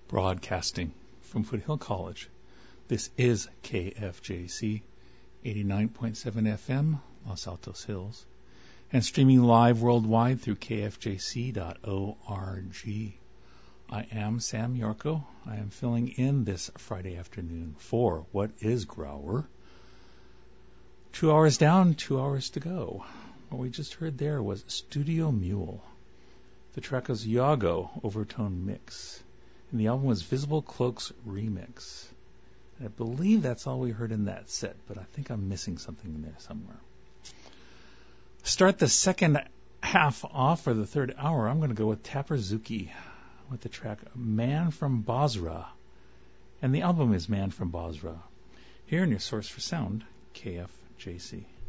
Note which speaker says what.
Speaker 1: Broadcasting from Foothill College. This is KFJC 89.7 FM, Los Altos Hills, and streaming live worldwide through kfjc.org. I am Sam Yorko. I am filling in this Friday afternoon for What is Grauer? 2 hours down, 2 hours to go. What we just heard there was Studio Mule. The track was Yago Overtone Mix. And the album was Visible Cloaks Remix. And I believe that's all we heard in that set, but I think I'm missing something in there somewhere. Start the second half off for the third hour. I'm going to go with Tapperzuki with the track Man from Basra. And the album is Man from Basra. Here in your source for sound, KFJC.